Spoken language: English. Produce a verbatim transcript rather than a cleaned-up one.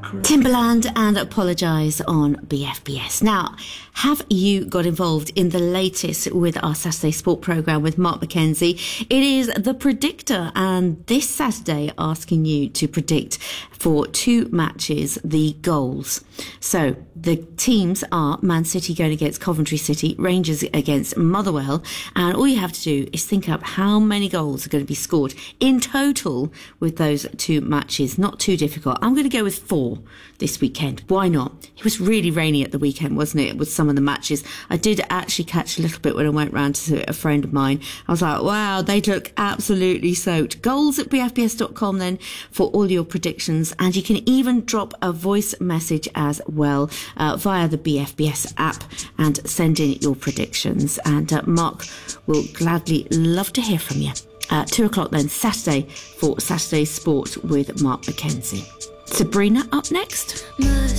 Timbaland and Apologise on B F B S. Now, have you got involved in the latest with our Saturday Sport programme with Mark Mackenzie? It is The Predictor, and this Saturday asking you to predict for two matches the goals. So the teams are Man City going against Coventry City, Rangers against Motherwell, and all you have to do is think up how many goals are going to be scored in total with those two matches. Not too difficult. I'm going to go with four this weekend. Why not? It was really rainy at the weekend, wasn't it, with some of the matches. I did actually catch a little bit when I went round to a friend of mine. I was like, wow, they look absolutely soaked. Goals at b f b s dot com then for all your predictions, and you can even drop a voice message as well uh, via the B F B S app and send in your predictions, and uh, Mark will gladly love to hear from you. Uh, two o'clock then, Saturday, for Saturday Sport with Mark Mackenzie. Sabrina up next.